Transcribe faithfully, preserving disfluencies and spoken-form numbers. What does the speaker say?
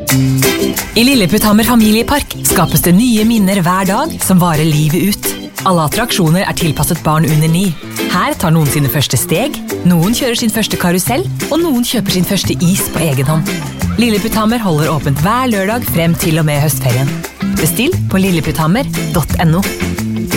I Lilleputthammer familiepark skapes det nye minner hver dag som varer livet ut. Alle attraksjoner er tilpasset barn under ni. Her tar noen sine første steg, noen kjører sin første karusell, og noen kjøper sin første is på egen hånd. Lilleputthammer holder åpent hver lørdag frem til og med høstferien. Bestill på lilleputthammer punktum no.